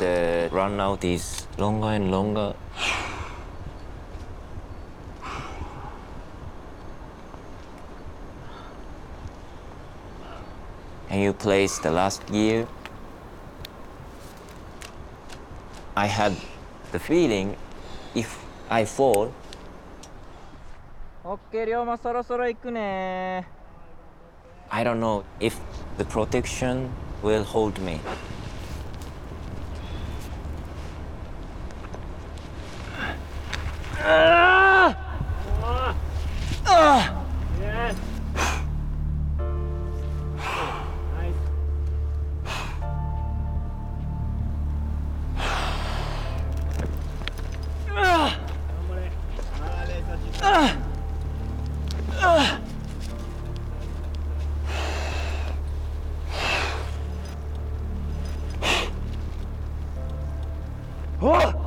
the run out is longer and longer. And you place the last gear. I had the feeling if I fall. OK、龍馬そろそろ行くね。 I don't know if the protection will hold me. Yes. Nice. 頑張れ。あー、レーサーチーム。 おっ